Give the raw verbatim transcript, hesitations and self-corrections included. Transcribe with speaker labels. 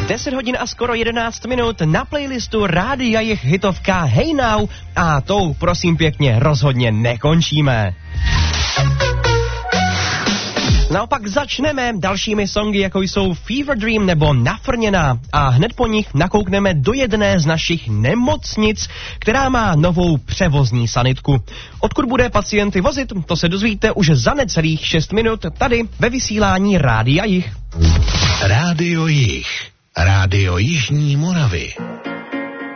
Speaker 1: deset hodin a skoro jedenáct minut na playlistu Rádia Jich hitovka Hey Now a tou, prosím pěkně, rozhodně nekončíme. Naopak začneme dalšími songy, jako jsou Fever Dream nebo Nafrněná a hned po nich nakoukneme do jedné z našich nemocnic, která má novou převozní sanitku. Odkud bude pacienty vozit, to se dozvíte už za necelých šest minut tady ve vysílání Rádia Jich.
Speaker 2: Rádio Jich. Rádio Jižní Moravy.